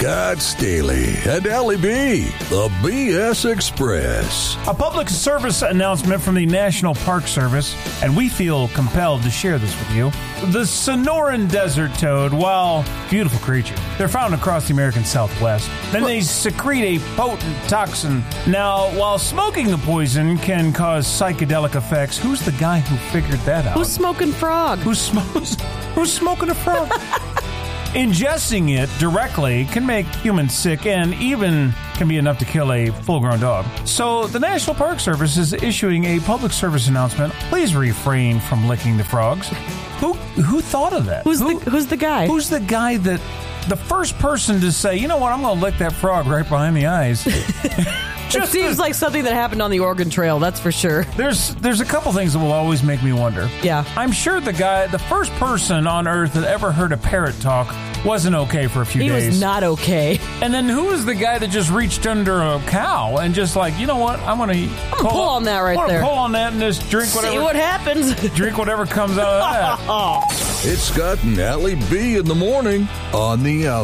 Scott Staley and Allie B, the BS Express. A public service announcement from the National Park Service, and we feel compelled to share this with you. The Sonoran desert toad, while beautiful creature, they're found across the American Southwest. Then they secrete a potent toxin. Now, while smoking the poison can cause psychedelic effects, who's the guy who figured that out? Who's smoking frog? Who's smoking a frog? Ingesting it directly can make humans sick and even can be enough to kill a full-grown dog. So the National Park Service is issuing a public service announcement. Please refrain from licking the frogs. Who thought of that? Who's the guy? Who's the guy that the first person to say, you know what, I'm going to lick that frog right behind the eyes? It seems like something that happened on the Oregon Trail, that's for sure. There's a couple things that will always make me wonder. Yeah. I'm sure the first person on Earth that ever heard a parrot talk wasn't okay for a few days. He was not okay. And then who was the guy that just reached under a cow and just like, you know what, I'm going to pull on that right there. Pull on that and just drink whatever. See what happens. Drink whatever comes out of that. It's Scott and Allie B in the morning on the Out.